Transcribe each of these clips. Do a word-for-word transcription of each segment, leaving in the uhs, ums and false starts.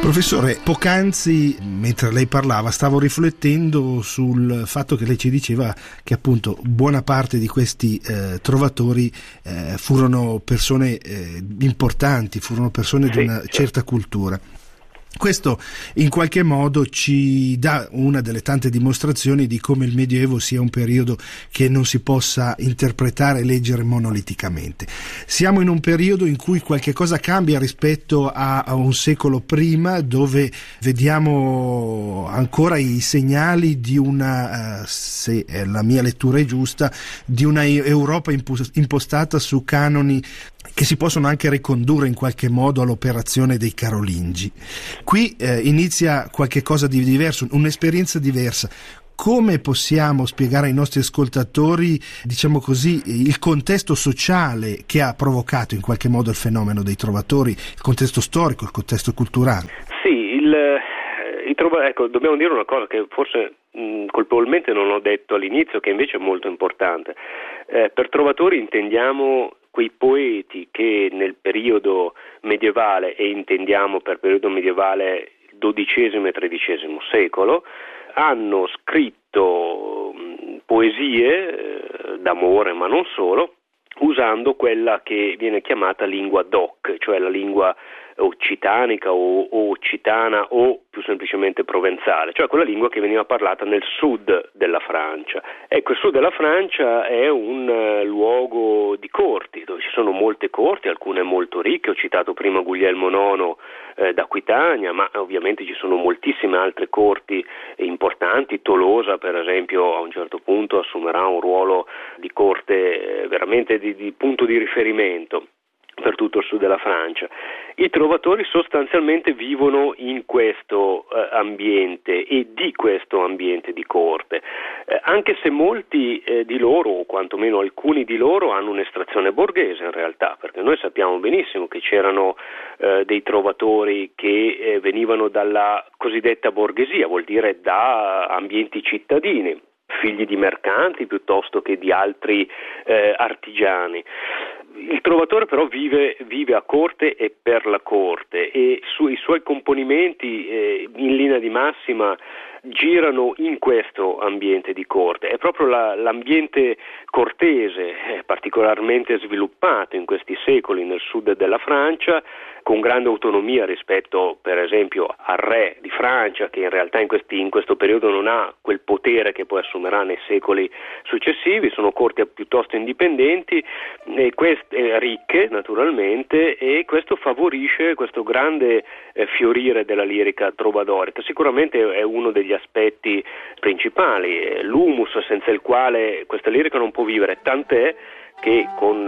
Professore, poc'anzi, mentre lei parlava, stavo riflettendo sul fatto che lei ci diceva che appunto buona parte di questi eh, trovatori eh, furono persone eh, importanti, furono persone sì, di una certo. certa cultura. Questo in qualche modo ci dà una delle tante dimostrazioni di come il Medioevo sia un periodo che non si possa interpretare e leggere monoliticamente. Siamo in un periodo in cui qualche cosa cambia rispetto a, a un secolo prima, dove vediamo ancora i segnali di una, uh, se la mia lettura è giusta, di una Europa impostata su canoni che si possono anche ricondurre in qualche modo all'operazione dei Carolingi. Qui eh, inizia qualche cosa di diverso, un'esperienza diversa. Come possiamo spiegare ai nostri ascoltatori, diciamo così, il contesto sociale che ha provocato in qualche modo il fenomeno dei trovatori, il contesto storico, il contesto culturale? Sì, il, il trova, ecco, dobbiamo dire una cosa che forse mh, colpevolmente non ho detto all'inizio, che invece è molto importante. Eh, per trovatori intendiamo quei poeti che nel periodo medievale, e intendiamo per periodo medievale il dodicesimo e tredicesimo secolo, hanno scritto mh, poesie eh, d'amore, ma non solo, usando quella che viene chiamata lingua doc, cioè la lingua occitanica o, o occitana o più semplicemente provenzale, cioè quella lingua che veniva parlata nel sud della Francia. Ecco, il sud della Francia è un uh, luogo di corti, dove ci sono molte corti, alcune molto ricche. Ho citato prima Guglielmo nono eh, d'Aquitania, ma ovviamente ci sono moltissime altre corti importanti. Tolosa, per esempio, a un certo punto assumerà un ruolo di corte eh, veramente di, di punto di riferimento per tutto il sud della Francia. I trovatori sostanzialmente vivono in questo eh, ambiente e di questo ambiente di corte, eh, anche se molti eh, di loro, o quantomeno alcuni di loro, hanno un'estrazione borghese in realtà, perché noi sappiamo benissimo che c'erano eh, dei trovatori che eh, venivano dalla cosiddetta borghesia, vuol dire da ambienti cittadini, figli di mercanti piuttosto che di altri eh, artigiani. Il trovatore però vive, vive a corte e per la corte, e su, i suoi componimenti eh, in linea di massima girano in questo ambiente di corte. È proprio la, l'ambiente cortese eh, particolarmente sviluppato in questi secoli nel sud della Francia, con grande autonomia rispetto per esempio al re di Francia, che in realtà in, questi, in questo periodo non ha quel potere che poi assumerà nei secoli successivi. Sono corti piuttosto indipendenti e queste, eh, ricche naturalmente, e questo favorisce questo grande eh, fiorire della lirica trovadorica. Sicuramente è uno degli aspetti principali, eh, l'humus senza il quale questa lirica non può vivere, tant'è che con,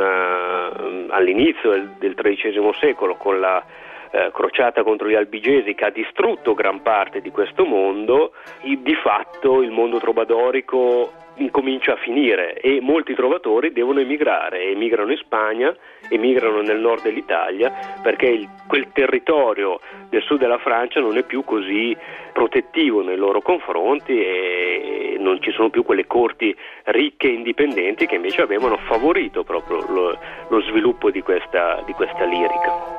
uh, all'inizio del, del tredicesimo secolo, con la uh, crociata contro gli albigesi che ha distrutto gran parte di questo mondo, i, di fatto il mondo trovadorico incomincia a finire e molti trovatori devono emigrare, emigrano in Spagna, emigrano nel nord dell'Italia, perché il, quel territorio del sud della Francia non è più così protettivo nei loro confronti e non ci sono più quelle corti ricche e indipendenti che invece avevano favorito proprio lo, lo sviluppo di questa, di questa lirica.